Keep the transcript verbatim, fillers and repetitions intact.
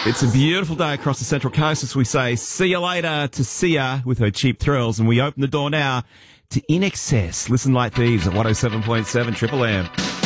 It's a beautiful day across the Central Coast as we say see you later to Sia with her Cheap Thrills. And we open the door now to In Excess. Listen like these at one oh seven point seven Triple M.